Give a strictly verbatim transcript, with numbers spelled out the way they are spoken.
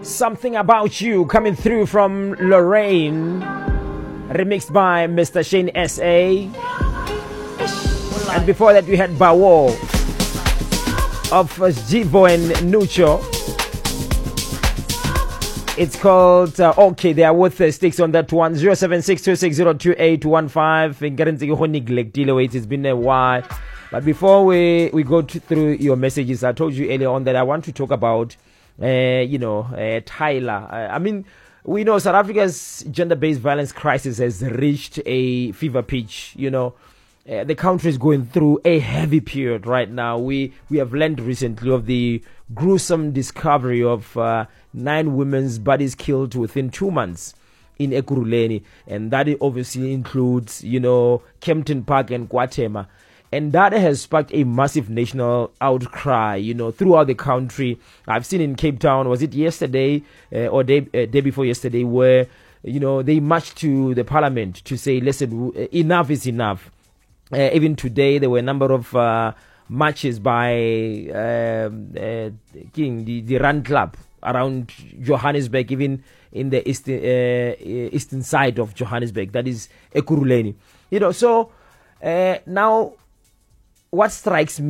Something About You coming through from Lorraine, remixed by Mister Shane S A. And before that we had Bawo of Jivo and Nucho. It's called uh, Okay. They are worth the sticks on that one. zero seven six two six zero two eight one five. It's been a while. But before we, we go to, through your messages, I told you earlier on that I want to talk about Uh, you know, uh, Tyler. Uh, I mean, we know South Africa's gender-based violence crisis has reached a fever pitch. You know, uh, the country is going through a heavy period right now. We we have learned recently of the gruesome discovery of uh, nine women's bodies killed within two months in Ekurhuleni, and that obviously includes, you know, Kempton Park and Guatemala. And that has sparked a massive national outcry, you know, throughout the country. I've seen in Cape Town, was it yesterday uh, or day, uh, day before yesterday, where, you know, they marched to the parliament to say, listen, enough is enough. Uh, even today, there were a number of uh, marches by um, uh, King, the, the Run Club around Johannesburg, even in the eastern, uh, eastern side of Johannesburg, that is Ekurhuleni. You know, so uh, now, what strikes me